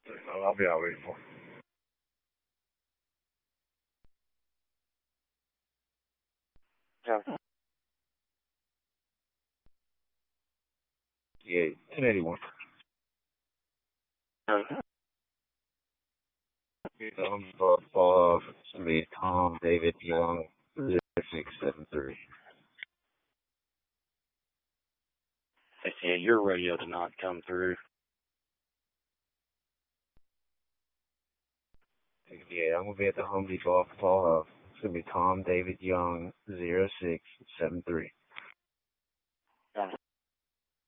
I'll be out waiting for. Yeah. Yeah, 1081. It's gonna be Tom David Young 0673. Yeah, your radio did not come through. Yeah, I'm gonna be at the Home Depot off Paul Huff. It's gonna be Tom David Young 0673.